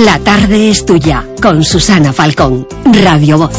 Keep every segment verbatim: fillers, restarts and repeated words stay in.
La tarde es tuya, con Susana Falcón, Radio Voz.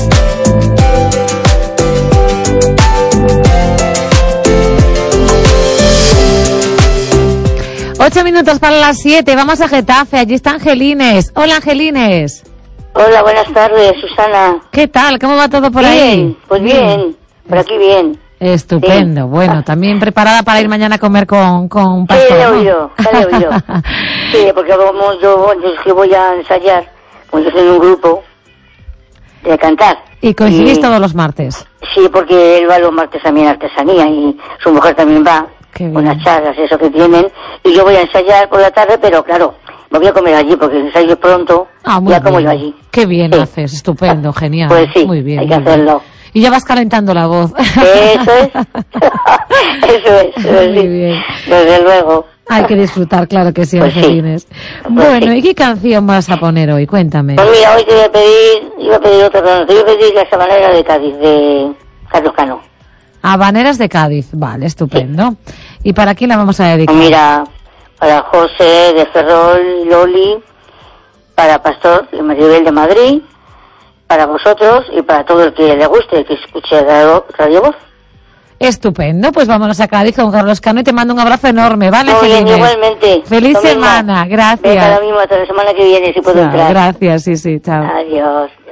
Ocho minutos para las siete, vamos a Getafe, allí está Angelines. Hola, Angelines. Hola, buenas tardes, Susana. ¿Qué tal? ¿Cómo va todo por bien, ahí? Bien, pues bien, por aquí bien. Estupendo, sí. Bueno, también preparada para ir mañana a comer con, con pastor, sí, le he ¿no? oído, le he oído. Sí, porque vamos, yo, yo es que voy a ensayar, pues yo soy en un grupo de cantar. ¿Y coincidís y, todos los martes? Sí, porque él va los martes también a artesanía y su mujer también va. Qué con las charlas, eso que tienen, y yo voy a ensayar por la tarde, pero claro, me voy a comer allí porque el ensayo es pronto, ah, muy ya bien. como yo allí. Qué bien sí. haces, estupendo, genial. Pues sí, muy bien, hay que muy hacerlo. Bien. Y ya vas calentando la voz. Eso es, eso es, eso es muy sí. bien. Desde luego. Hay que disfrutar, claro que sí, pues Angelines. Sí. Pues bueno, sí. ¿y qué canción vas a poner hoy? Cuéntame. Pues mira, hoy te voy a pedir, iba a pedir otra canción, te voy a pedir La Sabanera de Cádiz, de Carlos Cano. Habaneras de Cádiz, vale, estupendo. Sí. ¿Y para quién la vamos a dedicar? Pues mira, para José de Ferrol, Loli, para Pastor de Maribel de Madrid, para vosotros y para todo el que le guste, que escuche Radio, Radio Voz. Estupendo, pues vámonos a Cádiz con Carlos Cano y te mando un abrazo enorme, ¿vale? Muy bien, Angelines? igualmente. Feliz Lo semana, mismo. gracias. Venga, lo mismo, hasta la semana que viene, si puedo Chao, entrar. Gracias, sí, sí, chao. Adiós.